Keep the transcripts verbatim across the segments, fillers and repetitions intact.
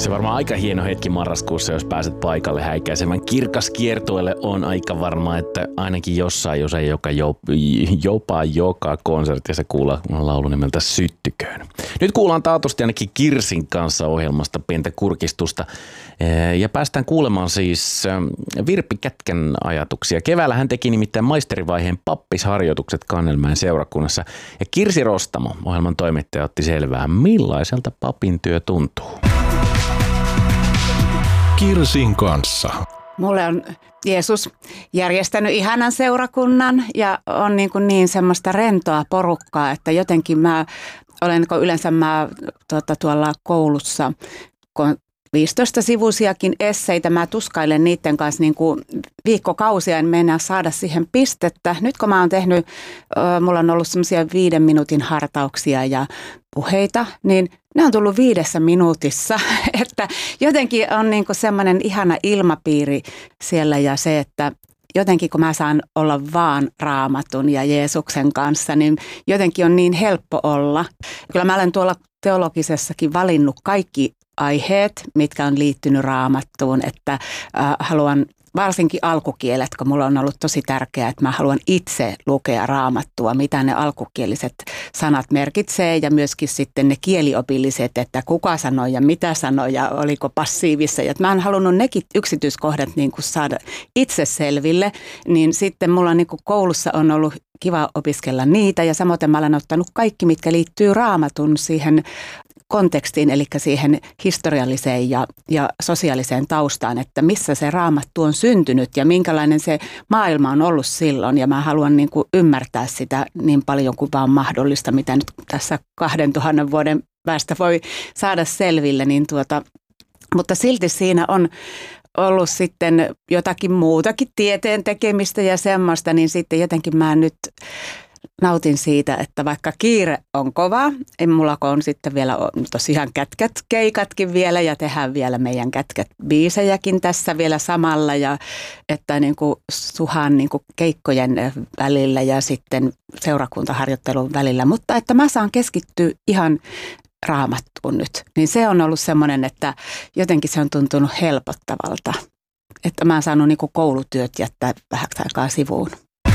Se varmaan aika hieno hetki marraskuussa, jos pääset paikalle häikäisemään. Kirkas kiertueelle on aika varma, että ainakin jossain, jos ei joka, jopa joka konsertissa kuulla laulu nimeltä Syttyköön. Nyt kuullaan taatusti ainakin Kirsin kanssa ohjelmasta pientä kurkistusta. Ja päästään kuulemaan siis Virpi Kätkän ajatuksia. Keväällä hän teki nimittäin maisterivaiheen pappisharjoitukset Kannelmäen seurakunnassa. Ja Kirsi Rostamo, ohjelman toimittaja, otti selvää, millaiselta papin työ tuntuu. Kirsin kanssa. Mulle on Jeesus järjestänyt ihanan seurakunnan ja on niin, kuin niin semmoista rentoa porukkaa, että jotenkin mä olen, kun yleensä mä tuota, tuolla koulussa, kun viisitoista sivuisiakin esseitä, mä tuskailen niiden kanssa niin kuin viikkokausia, en mennä saada siihen pistettä. Nyt kun mä oon tehnyt, mulla on ollut semmoisia viiden minuutin hartauksia ja puheita, niin ne on tullut viidessä minuutissa, että jotenkin on niin kuin semmoinen ihana ilmapiiri siellä ja se, että jotenkin kun mä saan olla vaan Raamatun ja Jeesuksen kanssa, niin jotenkin on niin helppo olla. Kyllä mä olen tuolla teologisessakin valinnut kaikki aiheet, mitkä on liittynyt Raamattuun, että äh, haluan varsinkin alkukielet, kun mulla on ollut tosi tärkeää, että mä haluan itse lukea Raamattua, mitä ne alkukieliset sanat merkitsee ja myöskin sitten ne kieliopilliset, että kuka sanoi ja mitä sanoi ja oliko passiivissa. Ja mä oon halunnut nekin yksityiskohdat niin kuin saada itse selville, niin sitten mulla niin kuin koulussa on ollut kiva opiskella niitä ja samoin mä olen ottanut kaikki, mitkä liittyy Raamatun siihen kontekstiin, eli siihen historialliseen ja, ja sosiaaliseen taustaan, että missä se Raamattu on syntynyt ja minkälainen se maailma on ollut silloin. Ja mä haluan niin kuin ymmärtää sitä niin paljon kuin vaan mahdollista, mitä nyt tässä kahden tuhannen vuoden päästä voi saada selville. Niin tuota, mutta silti siinä on ollut sitten jotakin muutakin tieteen tekemistä ja semmoista, niin sitten jotenkin mä nyt nautin siitä, että vaikka kiire on kova, en mulla on sitten vielä tosiaan kätkät keikatkin vielä ja tehdään vielä meidän kätkät biisejäkin tässä vielä samalla ja että niin kuin suhan niin kuin keikkojen välillä ja sitten seurakuntaharjoittelun välillä, mutta että mä saan keskittyä ihan Raamattuun nyt, niin se on ollut semmoinen, että jotenkin se on tuntunut helpottavalta, että mä oon saanut niin kuin koulutyöt jättää vähäksi aikaa sivuun.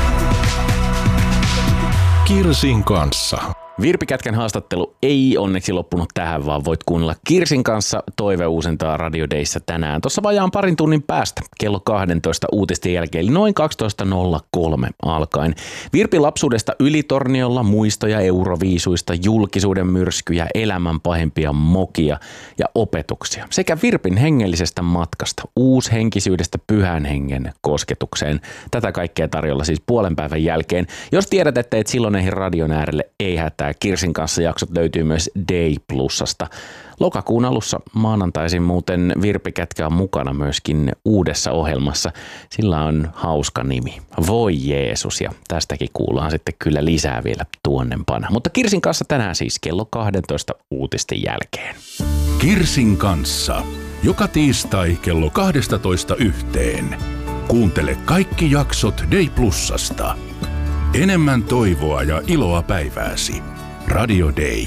Kirsin kanssa. Virpi Kätkän haastattelu ei onneksi loppunut tähän, vaan voit kuunnella Kirsin kanssa toiveuusintaa Radio Dayssä tänään. Tuossa vajaan parin tunnin päästä kello kaksitoista uutisten jälkeen, eli noin kaksitoista nolla kolme alkaen. Virpi lapsuudesta Ylitorniolla, muistoja euroviisuista, julkisuuden myrskyjä, elämän pahimpia mokia ja opetuksia. Sekä Virpin hengellisestä matkasta, uushenkisyydestä pyhän hengen kosketukseen. Tätä kaikkea tarjolla siis puolen päivän jälkeen. Jos tiedät, että et silloin eihin radion äärelle, ei hätää. Kirsin kanssa jaksot löytyy myös Day Plusasta. Lokakuun alussa maanantaisin muuten Virpi Kätkä on mukana myöskin uudessa ohjelmassa. Sillä on hauska nimi. Voi Jeesus, ja tästäkin kuullaan sitten kyllä lisää vielä tuonnempana. Mutta Kirsin kanssa tänään siis kello kaksitoista uutisten jälkeen. Kirsin kanssa. Joka tiistai kello kaksitoista yhteen. Kuuntele kaikki jaksot Day Plusasta. Enemmän toivoa ja iloa päivääsi. Radio Day.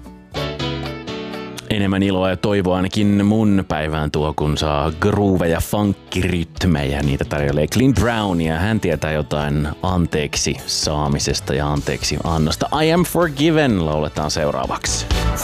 Enemmän iloa ja toivoa ainakin mun päivään tuo, kun saa groove- ja funkkirytmejä. Niitä tarjoilee Clint Brown ja hän tietää jotain anteeksi saamisesta ja anteeksi annosta. I am forgiven lauletaan seuraavaksi.